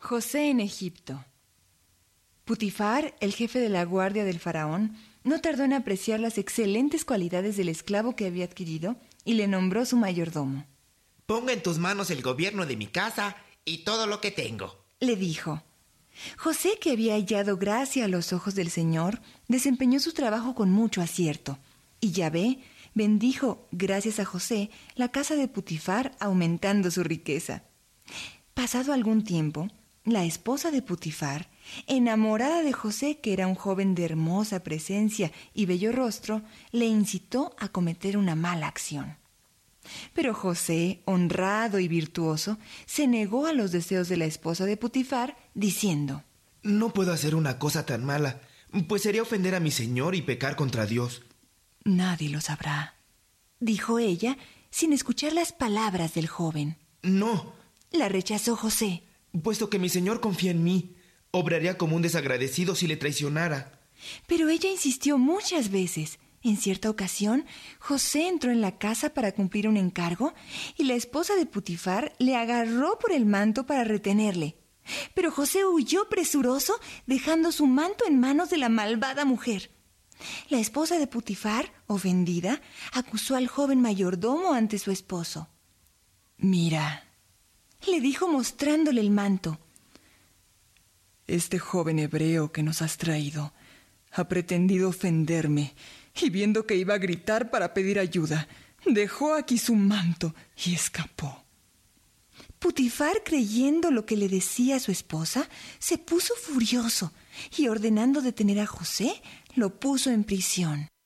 José en Egipto. Putifar, el jefe de la guardia del faraón, no tardó en apreciar las excelentes cualidades del esclavo que había adquirido y le nombró su mayordomo. Ponga en tus manos el gobierno de mi casa y todo lo que tengo, le dijo. José, que había hallado gracia a los ojos del Señor, desempeñó su trabajo con mucho acierto. Y Yahvé bendijo, gracias a José, la casa de Putifar, aumentando su riqueza. Pasado algún tiempo, la esposa de Putifar, enamorada de José, que era un joven de hermosa presencia y bello rostro, le incitó a cometer una mala acción. Pero José, honrado y virtuoso, se negó a los deseos de la esposa de Putifar, diciendo: No puedo hacer una cosa tan mala, pues sería ofender a mi señor y pecar contra Dios. Nadie lo sabrá, dijo ella, sin escuchar las palabras del joven. No, la rechazó José. Puesto que mi señor confía en mí, obraría como un desagradecido si le traicionara. Pero ella insistió muchas veces. En cierta ocasión, José entró en la casa para cumplir un encargo y la esposa de Putifar le agarró por el manto para retenerle. Pero José huyó presuroso, dejando su manto en manos de la malvada mujer. La esposa de Putifar, ofendida, acusó al joven mayordomo ante su esposo. «Mira», le dijo mostrándole el manto, «este joven hebreo que nos has traído ha pretendido ofenderme y viendo que iba a gritar para pedir ayuda, dejó aquí su manto y escapó». Putifar, creyendo lo que le decía su esposa, se puso furioso y ordenando detener a José, lo puso en prisión.